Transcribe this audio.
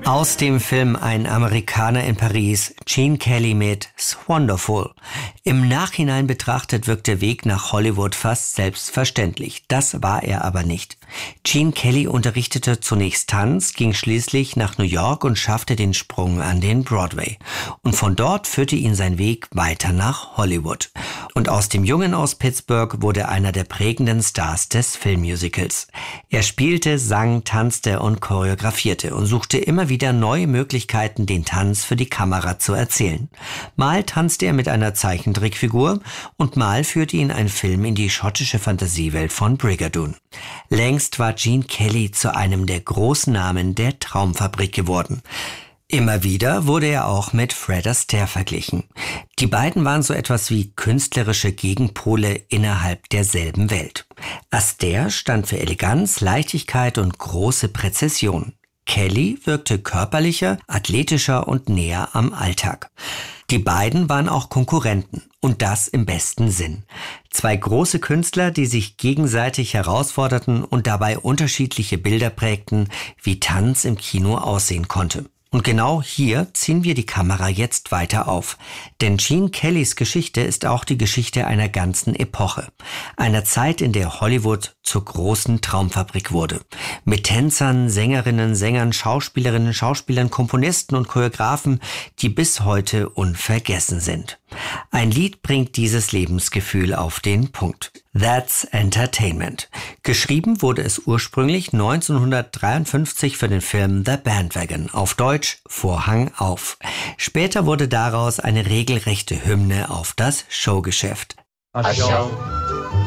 Aus dem Film Ein Amerikaner in Paris, Gene Kelly mit Wonderful. Im Nachhinein betrachtet wirkt der Weg nach Hollywood fast selbstverständlich. Das war er aber nicht. Gene Kelly unterrichtete zunächst Tanz, ging schließlich nach New York und schaffte den Sprung an den Broadway. Und von dort führte ihn sein Weg weiter nach Hollywood. Und aus dem Jungen aus Pittsburgh wurde einer der prägenden Stars des Filmmusicals. Er spielte, sang, tanzte und choreografierte und suchte immer wieder neue Möglichkeiten, den Tanz für die Kamera zu erzählen. Mal tanzte er mit einer Zeichentrickfigur und mal führte ihn ein Film in die schottische Fantasiewelt von Brigadoon. Längst war Gene Kelly zu einem der großen Namen der Traumfabrik geworden. Immer wieder wurde er auch mit Fred Astaire verglichen. Die beiden waren so etwas wie künstlerische Gegenpole innerhalb derselben Welt. Astaire stand für Eleganz, Leichtigkeit und große Präzision. Kelly wirkte körperlicher, athletischer und näher am Alltag. Die beiden waren auch Konkurrenten und das im besten Sinn. Zwei große Künstler, die sich gegenseitig herausforderten und dabei unterschiedliche Bilder prägten, wie Tanz im Kino aussehen konnte. Und genau hier ziehen wir die Kamera jetzt weiter auf. Denn Gene Kellys Geschichte ist auch die Geschichte einer ganzen Epoche. Einer Zeit, in der Hollywood zur großen Traumfabrik wurde. Mit Tänzern, Sängerinnen, Sängern, Schauspielerinnen, Schauspielern, Komponisten und Choreografen, die bis heute unvergessen sind. Ein Lied bringt dieses Lebensgefühl auf den Punkt. That's Entertainment. Geschrieben wurde es ursprünglich 1953 für den Film The Bandwagon, auf Deutsch Vorhang auf. Später wurde daraus eine regelrechte Hymne auf das Showgeschäft. A show